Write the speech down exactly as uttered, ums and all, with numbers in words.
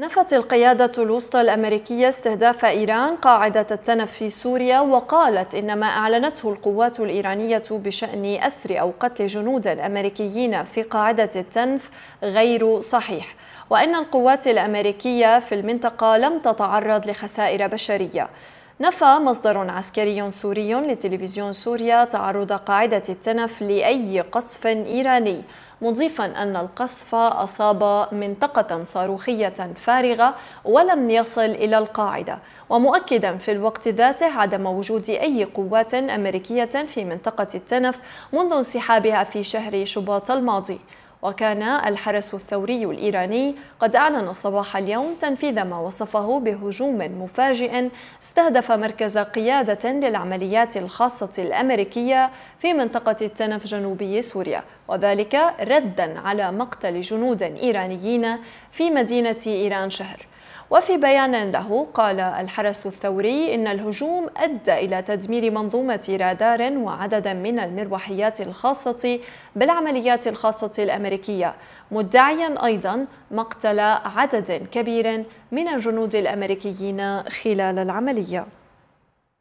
نفت القيادة الوسطى الأمريكية استهداف إيران قاعدة التنف في سوريا، وقالت إن ما أعلنته القوات الإيرانية بشأن أسر أو قتل جنود أمريكيين في قاعدة التنف غير صحيح، وإن القوات الأمريكية في المنطقة لم تتعرض لخسائر بشرية. نفى مصدر عسكري سوري لتلفزيون سوريا تعرض قاعدة التنف لأي قصف إيراني، مضيفا أن القصف أصاب منطقة صاروخية فارغة ولم يصل إلى القاعدة، ومؤكدا في الوقت ذاته عدم وجود أي قوات أمريكية في منطقة التنف منذ انسحابها في شهر شباط الماضي. وكان الحرس الثوري الإيراني قد أعلن صباح اليوم تنفيذ ما وصفه بهجوم مفاجئ استهدف مركز قيادة للعمليات الخاصة الأمريكية في منطقة التنف جنوبي سوريا، وذلك ردا على مقتل جنود إيرانيين في مدينة إيران شهر. وفي بيان له قال الحرس الثوري إن الهجوم أدى إلى تدمير منظومة رادار وعدد من المروحيات الخاصة بالعمليات الخاصة الأمريكية، مدعيا أيضا مقتل عدد كبير من الجنود الأمريكيين خلال العملية.